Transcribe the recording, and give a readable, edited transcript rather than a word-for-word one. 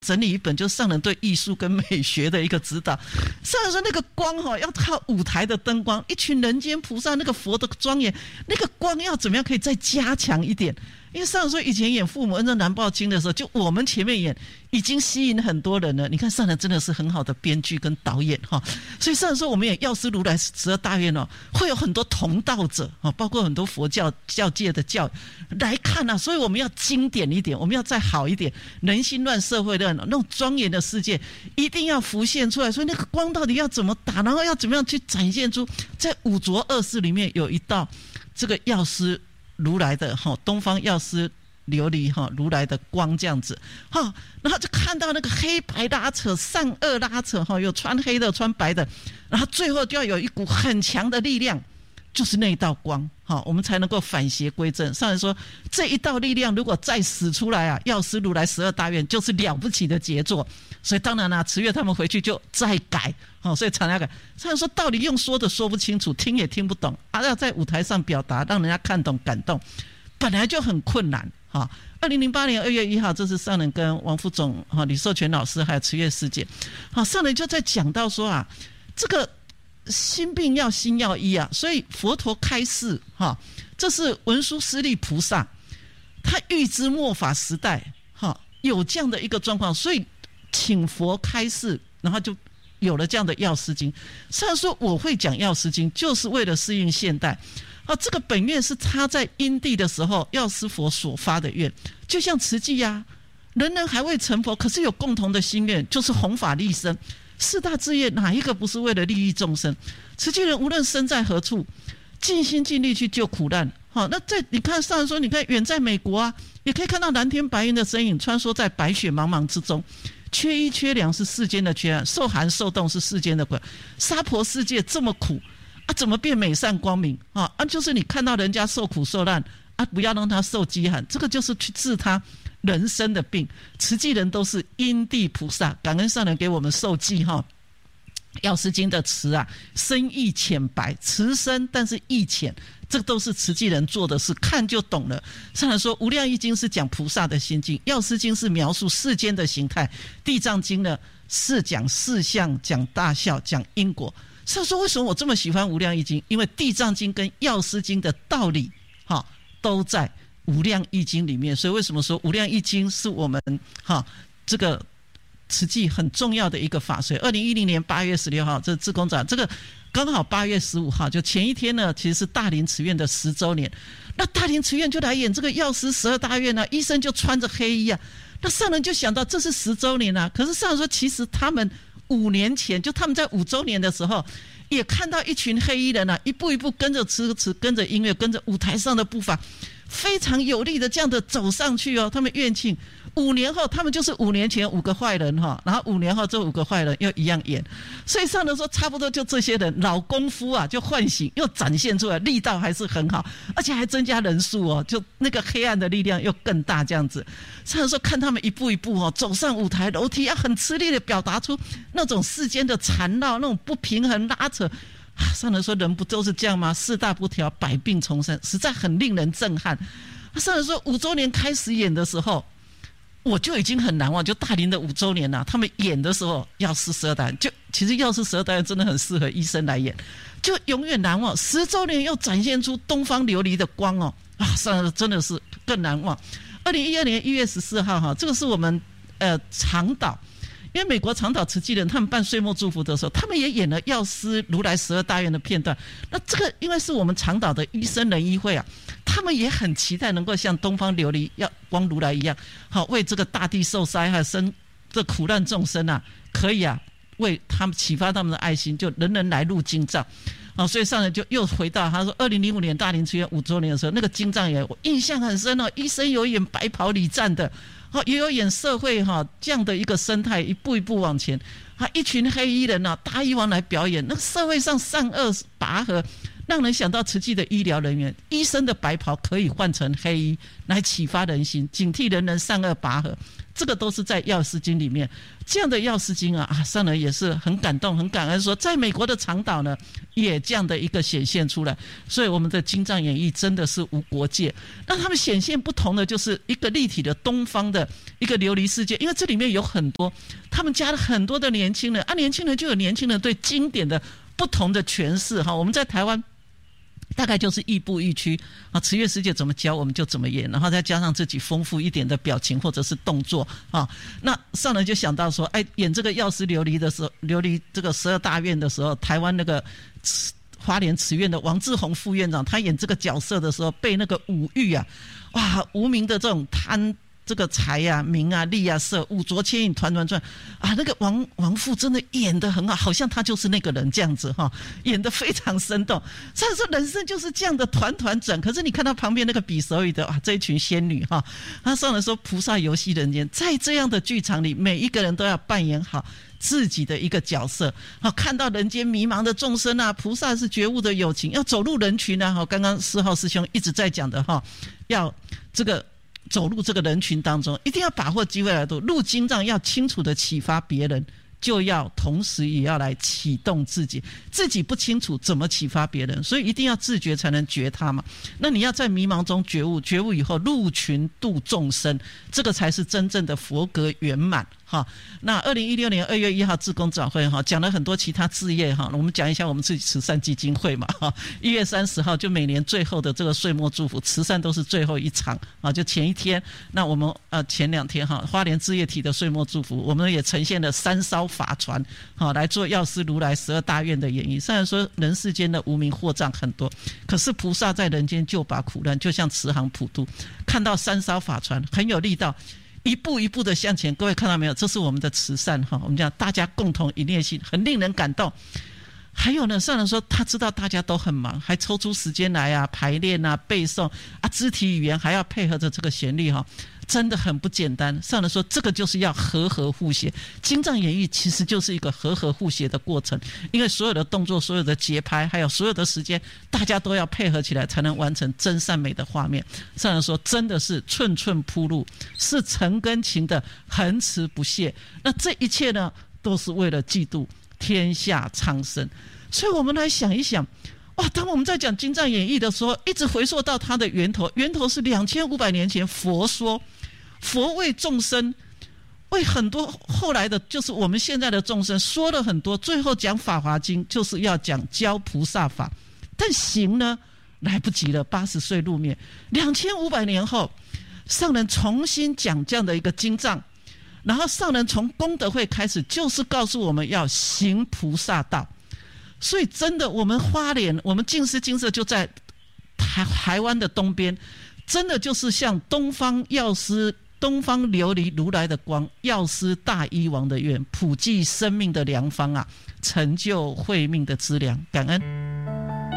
整理一本，就是上人对艺术跟美学的一个指导。上人说那个光要靠舞台的灯光，一群人间菩萨那个佛的庄严，那个光要怎么样可以再加强一点。因为上人说以前演父母恩正难报经的时候，就我们前面演已经吸引很多人了。你看上人真的是很好的编剧跟导演哈，所以上人说我们演药师如来12大愿会有很多同道者包括很多佛教界的教来看所以我们要经典一点，我们要再好一点，人心乱社会乱那种庄严的世界一定要浮现出来。所以那个光到底要怎么打，然后要怎么样去展现出在五浊恶世里面有一道这个药师如来的东方药师琉璃如来的光这样子然后就看到那个黑白拉扯善恶拉扯有穿黑的穿白的，然后最后就要有一股很强的力量，就是那一道光我们才能够反邪归正。上人说这一道力量如果再使出来药师如来12大愿就是了不起的杰作。所以当然慈月他们回去就再改所以常常改。上人说道理用说的说不清楚，听也听不懂要在舞台上表达让人家看懂感动本来就很困难2008年2月1号这是上人跟王副总李寿全老师还有慈月师姐上人就在讲到说这个心病要心要医所以佛陀开示这是文殊师利菩萨他预知末法时代有这样的一个状况，所以请佛开示，然后就有了这样的药师经。上人说我会讲药师经就是为了适应现代这个本愿是他在因地的时候药师佛所发的愿，就像慈济人人还未成佛，可是有共同的心愿，就是弘法利生。四大志业哪一个不是为了利益众生？慈济人无论身在何处，尽心尽力去救苦难那你看上人说你看远在美国也可以看到蓝天白云的身影穿梭在白雪茫茫之中。缺衣缺粮是世间的缺憾，受寒受冻是世间的苦。娑婆世界这么苦怎么变美善光明就是你看到人家受苦受难不要让他受饥寒，这个就是去治他人生的病。慈济人都是因地菩萨，感恩上人给我们受记药师经的词深意浅白，词深但是意浅，这都是慈济人做的事，看就懂了。上人说无量易经是讲菩萨的心境，药师经是描述世间的形态，地藏经呢是讲事相，讲大孝，讲因果。上人说为什么我这么喜欢无量易经？因为地藏经跟药师经的道理都在无量易经里面。所以为什么说无量易经是我们这个慈济很重要的一个法水。2010年8月16号这志工展，这个刚好8月15号就前一天呢，其实是大林慈院的10周年。那大林慈院就来演这个药师12大愿医生就穿着黑衣那上人就想到这是10周年可是上人说其实他们5年前就他们在5周年的时候也看到一群黑衣人一步一步跟着词跟着音乐跟着舞台上的步伐非常有力的这样的走上去他们愿庆5年后他们就是5年前5个坏人然后5年后这5个坏人又一样演。所以上人说差不多就这些人老功夫就唤醒又展现出来，力道还是很好，而且还增加人数就那个黑暗的力量又更大这样子。上人说看他们一步一步走上舞台楼梯很吃力的表达出那种世间的缠绕，那种不平衡拉扯上人说人不都是这样吗？四大不调百病丛生，实在很令人震撼。上人说5周年开始演的时候我就已经很难忘，就大林的5周年他们演的时候药师12大愿，就其实药师12大愿真的很适合医生来演，就永远难忘。10周年又展现出东方琉璃的光上人真的是更难忘。2012年1月14号这个是我们长岛，因为美国长岛慈济人他们办岁末祝福的时候，他们也演了药师如来12大愿的片段。那这个因为是我们长岛的医生人医会他们也很期待能够像东方琉璃光如来一样为这个大地受灾还有生这苦难众生可以为他们启发他们的爱心，就人人来入经藏所以上人就又回到他说2005年大林慈院5周年的时候，那个经藏也我印象很深医生有演白袍礼赞的也有演社会这样的一个生态一步一步往前一群黑衣人大医王来表演，那个社会上善恶拔河，让人想到慈济的医疗人员，医生的白袍可以换成黑衣来启发人心，警惕人人善恶拔河， 这个都是在药师经里面。这样的药师经啊，上人也是很感动、很感恩，说在美国的长岛呢，也这样的一个显现出来。所以我们的经藏演义真的是无国界。那他们显现不同的，就是一个立体的东方的一个琉璃世界，因为这里面有很多，他们加了很多的年轻人啊，年轻人就有年轻人对经典的不同的诠释哈。我们在台湾大概就是亦步亦趋啊，慈月师姐怎么教我们就怎么演，然后再加上自己丰富一点的表情或者是动作啊。那上人就想到说，演这个药师琉璃的时候，琉璃这个12大院的时候，台湾那个花莲慈院的王志宏副院长，他演这个角色的时候，被那个五欲啊，哇，无名的这种贪。这个财啊、名啊、利啊、色、五浊牵引团团转啊，那个王父真的演得很好，好像他就是那个人这样子哈，演得非常生动。所以说人生就是这样的团团转。可是你看到旁边那个比手语的啊，这一群仙女哈，他上来说菩萨游戏人间，在这样的剧场里，每一个人都要扮演好自己的一个角色。好，看到人间迷茫的众生啊，菩萨是觉悟的友情，要走入人群啊。好，刚刚4号师兄一直在讲的哈，要这个。走入这个人群当中，一定要把握机会来读入经藏，要清楚的启发别人，就要同时也要来启动自己。自己不清楚怎么启发别人，所以一定要自觉才能觉他嘛。那你要在迷茫中觉悟，觉悟以后入群度众生，这个才是真正的佛格圆满。那2016年2月1号志工早会讲了很多其他志业，我们讲一下我们自己慈善基金会嘛。1月30号就每年最后的这个岁末祝福，慈善都是最后一场就前一天。那我们前2天花莲志业体的岁末祝福，我们也呈现了3艘法船来做药师如来12大愿的演绎。虽然说人世间的无明惑障很多，可是菩萨在人间救拔苦难，就像慈航普渡，看到3艘法船很有力道，一步一步的向前。各位看到没有？这是我们的慈善我们讲大家共同一念心，很令人感动。还有呢，上人说他知道大家都很忙，还抽出时间来排练背诵肢体语言还要配合着这个旋律真的很不简单。上人说这个就是要和合互协，经藏演绎其实就是一个和合互协的过程，因为所有的动作、所有的节拍还有所有的时间，大家都要配合起来才能完成真善美的画面。上人说真的是寸寸铺路，是诚跟情的恒持不懈。那这一切呢，都是为了嫉妒天下苍生。所以我们来想一想，当我们在讲经藏演义的时候，一直回溯到它的源头是2500年前佛说，佛为众生，为很多后来的就是我们现在的众生说了很多，最后讲法华经就是要讲教菩萨法，但行呢来不及了，80岁入灭。2500年后上人重新讲这样的一个经藏，然后上人从功德会开始就是告诉我们要行菩萨道。所以真的我们花莲，我们净师精舍就在台湾的东边，真的就是像东方药师、东方琉璃如来的光，药师大医王的愿，普济生命的良方成就慧命的资粮。感恩。